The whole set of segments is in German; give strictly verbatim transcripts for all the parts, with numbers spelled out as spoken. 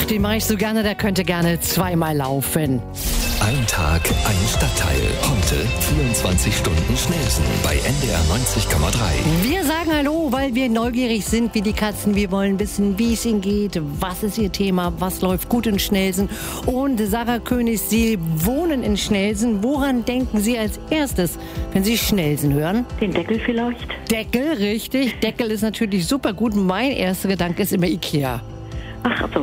den mache ich so gerne, der könnte gerne zweimal laufen. Ein Tag, ein Stadtteil. Heute vierundzwanzig Stunden Schnellsen bei N D R neunzig Komma drei. Wir sagen Hallo, weil wir neugierig sind wie die Katzen. Wir wollen wissen, wie es ihnen geht, was ist ihr Thema, was läuft gut in Schnellsen. Und Sarah König, Sie wohnen in Schnellsen. Woran denken Sie als erstes, wenn Sie Schnellsen hören? Den Deckel vielleicht. Deckel, richtig. Deckel ist natürlich super gut. Mein erster Gedanke ist immer Ikea. Ach so.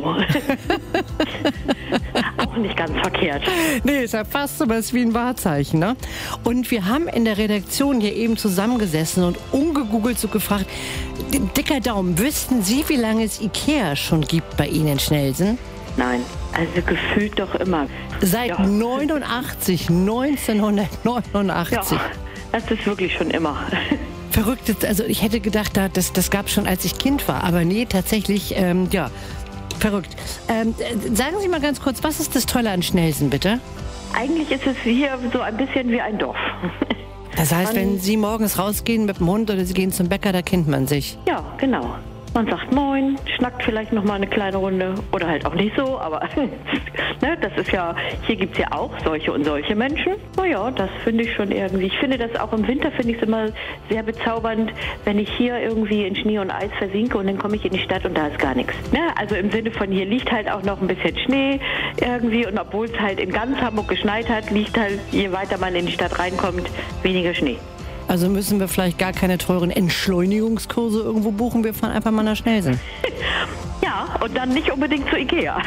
Auch nicht ganz verkehrt. Nee, ist ja fast so was wie ein Wahrzeichen, ne? Und wir haben in der Redaktion hier eben zusammengesessen und umgegoogelt so gefragt, dicker Daumen, wüssten Sie, wie lange es Ikea schon gibt bei Ihnen in Schnellsen? Nein, also gefühlt doch immer. Seit ja. neunundachtzig, neunzehnhundertneunundachtzig. Ja, das ist wirklich schon immer. Verrückt, also ich hätte gedacht, das, das gab es schon, als ich Kind war, aber nee, tatsächlich, ähm, ja, verrückt. Ähm, sagen Sie mal ganz kurz, was ist das Tolle an Schnellsen, bitte? Eigentlich ist es hier so ein bisschen wie ein Dorf. Das heißt, man, wenn Sie morgens rausgehen mit dem Hund oder Sie gehen zum Bäcker, da kennt man sich. Ja, genau. Man sagt Moin, schnackt vielleicht noch mal eine kleine Runde oder halt auch nicht so, aber ne, das ist ja, hier gibt es ja auch solche und solche Menschen. Naja, das finde ich schon irgendwie. Ich finde das auch im Winter, finde ich es immer sehr bezaubernd, wenn ich hier irgendwie in Schnee und Eis versinke und dann komme ich in die Stadt und da ist gar nichts. Ne? Also im Sinne von, hier liegt halt auch noch ein bisschen Schnee irgendwie und obwohl es halt in ganz Hamburg geschneit hat, liegt halt, je weiter man in die Stadt reinkommt, weniger Schnee. Also müssen wir vielleicht gar keine teuren Entschleunigungskurse irgendwo buchen, wir fahren einfach mal nach Schnellsen. Ja, und dann nicht unbedingt zu Ikea.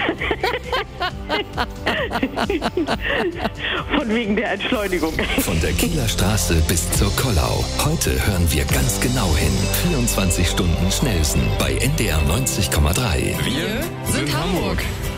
Von wegen der Entschleunigung. Von der Kieler Straße bis zur Kollau. Heute hören wir ganz genau hin. vierundzwanzig Stunden Schnellsen bei N D R neunzig Komma drei. Wir sind Hamburg.